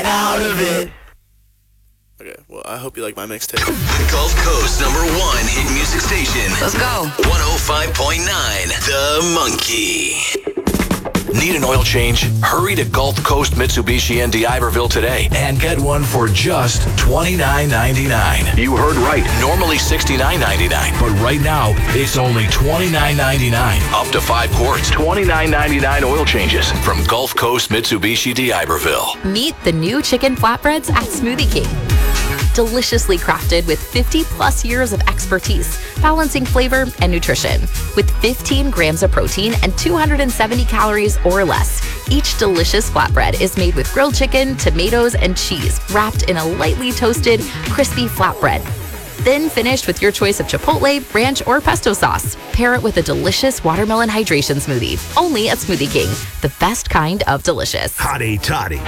out of it. Okay, well, I hope you like my mixtape. Gulf Coast #1 hit music station. Let's go. 105.9 The Monkey. Need an oil change? Hurry to Gulf Coast Mitsubishi in D'Iberville today and get one for just $29.99. You heard right. Normally $69.99, but right now it's only $29.99. Up to 5 quarts. $29.99 oil changes from Gulf Coast Mitsubishi D'Iberville. Meet the new chicken flatbreads at Smoothie King. Deliciously crafted with 50-plus years of expertise, balancing flavor and nutrition. With 15 grams of protein and 270 calories or less, each delicious flatbread is made with grilled chicken, tomatoes, and cheese, wrapped in a lightly toasted, crispy flatbread. Then finished with your choice of chipotle, ranch, or pesto sauce. Pair it with a delicious watermelon hydration smoothie, only at Smoothie King, the best kind of delicious. Hottie toddy.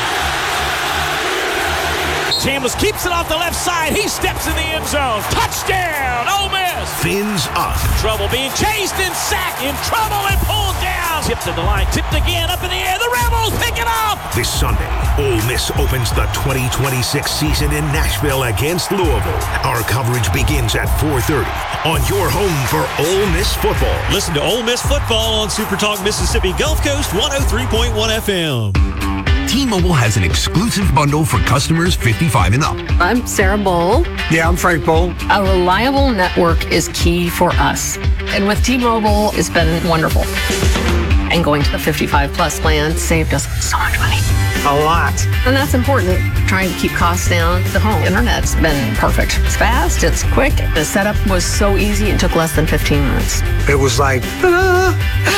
Chambliss keeps it off the left side. He steps in the end zone. Touchdown, Ole Miss. Fins up. Trouble being chased and sacked. In trouble and pulled down. Tipped in the line. Tipped again. Up in the air. The Rebels pick it up. This Sunday, Ole Miss opens the 2026 season in Nashville against Louisville. Our coverage begins at 4:30 on your home for Ole Miss football. Listen to Ole Miss football on Super Talk Mississippi Gulf Coast 103.1 FM. T-Mobile has an exclusive bundle for customers 55 and up. I'm Sarah Bowl. Yeah, I'm Frank Bowl. A reliable network is key for us. And with T-Mobile, it's been wonderful. And going to the 55 plus plan saved us so much money. A lot. And that's important. Trying to keep costs down. The home internet's been perfect. It's fast, it's quick. The setup was so easy, it took less than 15 minutes. It was like, ta-da!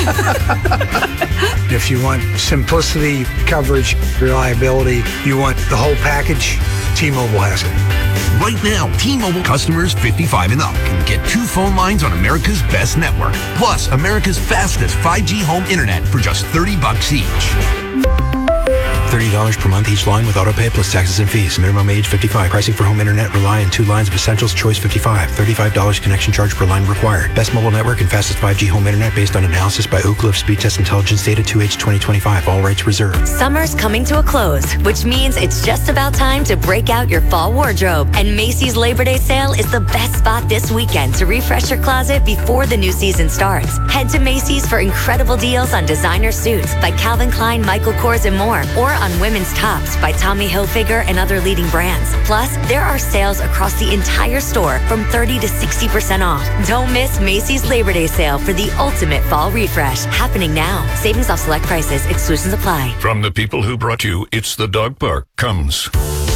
If you want simplicity, coverage, reliability, you want the whole package, T-Mobile has it. Right now, T-Mobile customers 55 and up can get 2 phone lines on America's best network, plus America's fastest 5G home internet for just $30 each. $30 per month each line with autopay plus taxes and fees. Minimum age 55. Pricing for home internet rely on 2 lines of Essentials Choice 55. $35 connection charge per line required. Best mobile network and fastest 5G home internet based on analysis by Oak Cliff Speed Test Intelligence data 2H 2025. All rights reserved. Summer's coming to a close, which means it's just about time to break out your fall wardrobe. And Macy's Labor Day sale is the best spot this weekend to refresh your closet before the new season starts. Head to Macy's for incredible deals on designer suits by Calvin Klein, Michael Kors, and more, or on women's tops by Tommy Hilfiger and other leading brands. Plus, there are sales across the entire store from 30 to 60% off. Don't miss Macy's Labor Day sale for the ultimate fall refresh. Happening now. Savings off select prices. Exclusions apply. From the people who brought you It's the Dog Park comes